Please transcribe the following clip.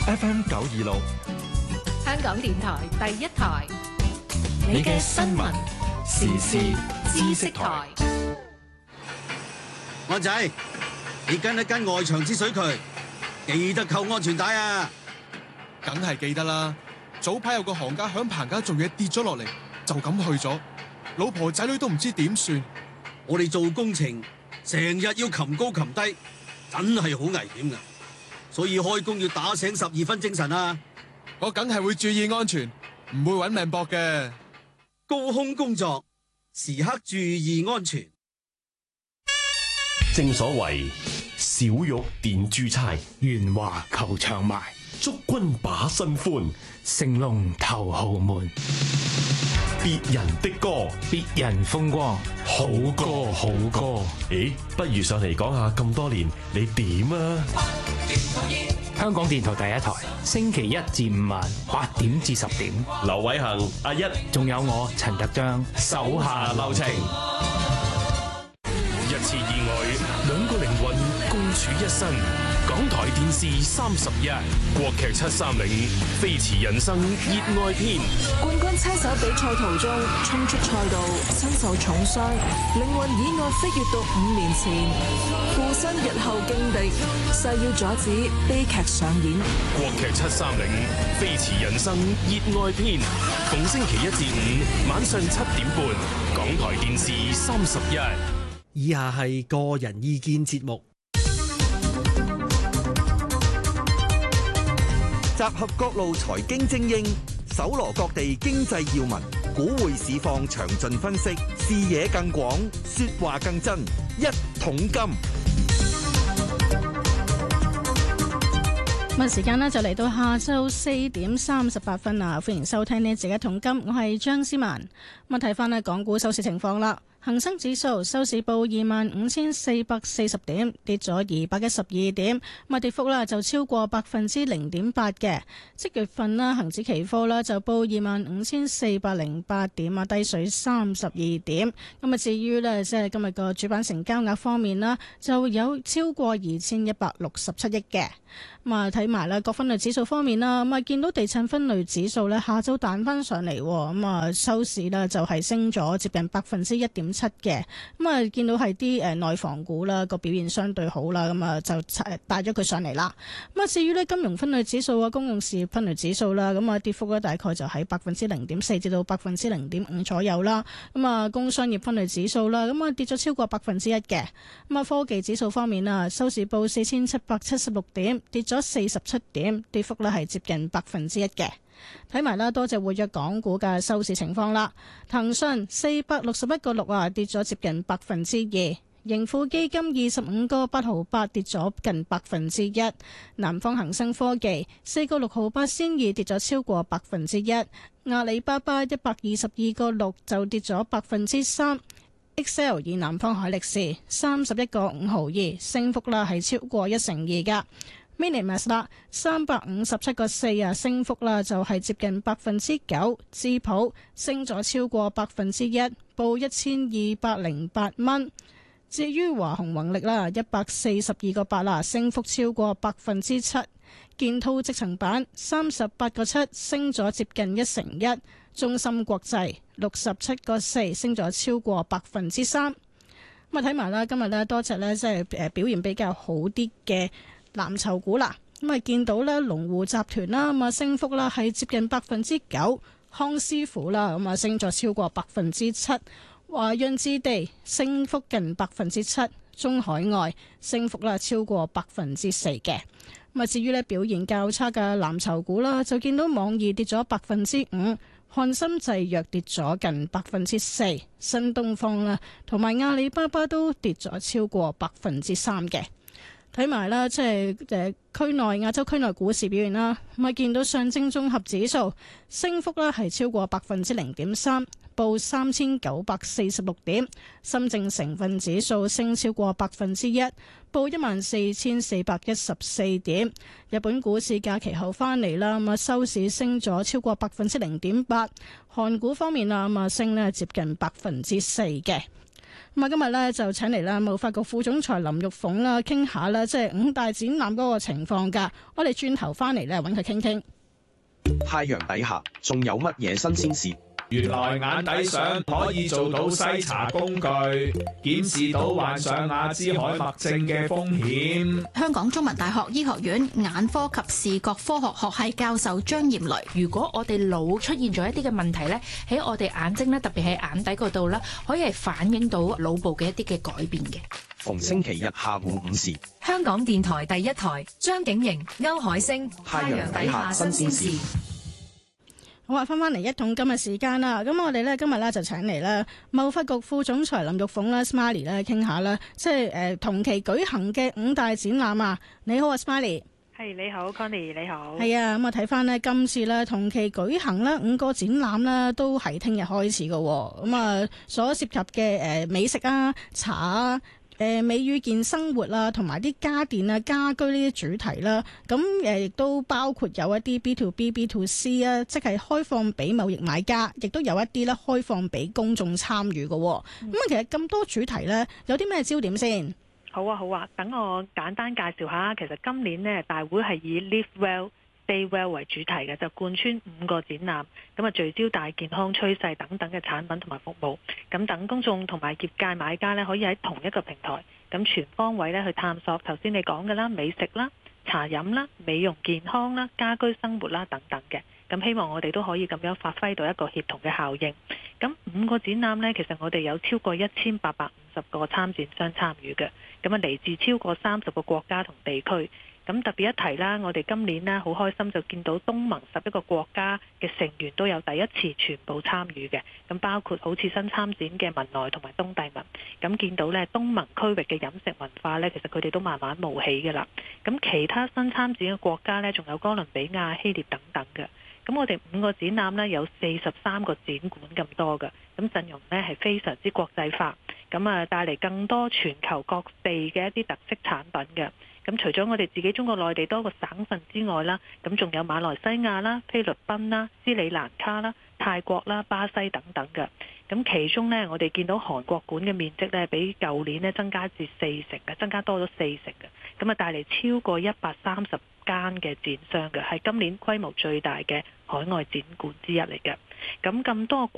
FM 926， 香港電台第一台，你嘅新聞時事知識台。 安仔，你跟一跟外牆之水渠，記得扣安全帶啊！ 梗係記得啦。早排有個行家響棚架做嘢跌咗落嚟，就咁去咗，老婆仔女都唔知點算。 我哋做工程成日要擒高擒低，真係好危險噶，所以開工要打醒12分精神啊！ 我梗係會注意安全，唔會搵命搏嘅。 高空工作時刻注意安全。 正所謂小玉點珠釵， 圓華求長埋， 祝君把新歡， 成龍頭號門。 別人的歌， 別人風光，好歌好歌。 咦，不如上嚟講下咁多年你點啊？ 香港電台第一台，星期1至5晚8點至10點。 劉偉恒、阿一， 仲有我陳特章， 手下留情。 一次意外，兩個靈魂共處一身。港台電視31，國劇730，飛馳人生熱愛篇。 冠軍車手比賽途中衝出賽道，身受重傷，靈魂意外飛越到5年前，附身日後勁敵，誓要阻止悲劇上演。 國劇730，飛馳人生熱愛篇，逢星期1至5晚上7點半，港台電視31。 以下係個人意見節目， 集合各路財經精英，搜羅各地經濟要聞，股匯市況詳盡分析，視野更廣，說話更真。一桶金。 咁時間呢就嚟到下晝4點38分啦，歡迎收聽呢一節一桶金，我係張思文。咁睇翻呢港股收市情況啦。恒生指數收市報25,440點，跌咗212點，跌幅啦就超過0.8%嘅。即月份啦，恒指期貨啦就報25,408點啊，低水32點。至於呢，即係今日個主板成交額方面啦，就有超過2,167億嘅。睇埋啦，各分類指數方面啦，見到地產分類指數呢下晝彈翻上嚟，收市呢就係升咗接近1.7%嘅。見到係啲內房股啦個表現相對好啦，就帶咗佢上嚟啦。至於呢金融分類指數啊、公用事業分類指數啦，跌幅呢大概就喺0.4%至到0.5%左右啦。工商業分類指數啦，跌咗超過1%嘅。科技指數方面啊，收市報4,776點，跌咗47點，跌幅呢係接近1%嘅。睇埋啦，多隻活躍港股嘅收市情況啦。騰訊461.6啊，跌咗接近2%；盈富基金25.8毫8，跌咗近1%；南方恒生科技4.6毫8仙二，跌咗超過1%；阿里巴巴122.6就跌咗3%。XL 以南方海力士31.5毫2，升幅啦係超過1%噶。Minimax 啦357.4啊，升幅啦就係接近9%。智普升咗超過1%，報1208蚊。至於華虹宏力啦142.8啦，升幅超過7%。建滔積層板38.7，升咗接近1%。中芯國際67.4，升咗超過3%。睇埋啦，今日呢多隻呢即係表現比較好啲嘅藍籌股啦。見到呢龍湖集團啦，升幅啦係接近9%。康師傅啦，升咗超過7%。華潤置地升幅近7%。中海外升幅啦超過4%嘅。至於呢表現較差嘅藍籌股啦，就見到網易跌咗5%。漢森製藥跌咗近4%，新東方啦，同埋阿里巴巴都跌咗超過3%嘅。睇埋啦，即係亞洲區內股市表現啦，見到上證綜合指數升幅啦係超過0.3%，報3946點；深證成分指數升超過1%，報14414點。日本股市假期後翻嚟啦，收市升咗超過0.8%。韓股方面啦，升呢接近4%嘅。 咁啊，今日咧就請嚟啦，貿發局副總裁林玉鳳啦，傾下啦，即係5大展覽嗰個情況㗎。我哋轉頭翻嚟咧揾佢傾傾。 太陽底下仲有乜嘢新鮮事？ 原來眼底相可以做到篩查工具，檢視到患上阿茲海默症嘅風險。 香港中文大學醫學院眼科及視覺科學學系教授張艷雷， 如果我哋腦出現咗一啲嘅問題咧，喺我哋眼睛咧，特別係眼底嗰度咧，可以係反映到腦部嘅一啲嘅改變嘅。 逢星期日下午5時， 香港電台第一台，張景瑩、歐海星， 太陽底下新鮮事。 好啊，翻嚟一桶金嘅時間啦。咁我哋咧今日咧就請嚟啦，貿發局副總裁林玉鳳啦 ，Smiley 咧傾下啦，即係同期舉行嘅5大展覽啊。你好啊 ，Smiley。 係你好 ，Connie 你好。 係啊，咁啊睇翻呢，今次咧同期舉行咧5個展覽啦，都係聽日開始嘅。咁啊，所涉及嘅美食啊、茶啊。美與健生活啊，同埋啲家電啊、家居呢啲主題啦，咁亦都包括有一啲 B to B、B to C 啊，即係開放俾貿易買家，亦都有一啲咧開放俾公眾參與嘅。咁其實咁多主題咧，有啲咩焦點先？ 好啊，等我簡單介紹下。其實今年呢，大會係以 Live Well、Stay Well 為主題嘅，就貫穿5個展覽，咁啊聚焦大健康趨勢等等嘅產品同埋服務，咁等公眾同埋業界買家呢，可以喺同一個平台，咁全方位呢去探索頭先你講嘅啦，美食啦、茶飲啦、美容健康啦、家居生活啦等等嘅，咁希望我哋都可以咁樣發揮到一個協同嘅效應。咁5個展覽呢，其實我哋有超過1850個參展商參與嘅，咁啊嚟自超過30個國家同地區。咁特別一提啦，我哋今年呢好開心就見到東盟11個國家嘅成員都有第一次全部參與嘅，咁包括好似新參展嘅文萊同埋東帝汶，咁見到呢東盟區域嘅飲食文化呢，其實佢哋都慢慢冒起嘅啦。咁其他新參展嘅國家呢，仲有哥倫比亞、希臘等等嘅。咁我哋5個展覽呢，有43個展館咁多嘅，咁陣容呢係非常之國際化，咁啊帶嚟更多全球各地嘅一啲特色產品嘅。咁除咗我哋自己中國內地多個省份之外啦，咁仲有馬來西亞啦、菲律賓啦、斯里蘭卡啦、泰國啦、巴西等等嘅。咁其中呢，我哋見到韓國館嘅面積呢，比舊年呢增加至40嘅，增加多咗40嘅。咁啊帶嚟超過130間嘅展商嘅，係今年規模最大嘅海外展館之一嚟嘅。咁多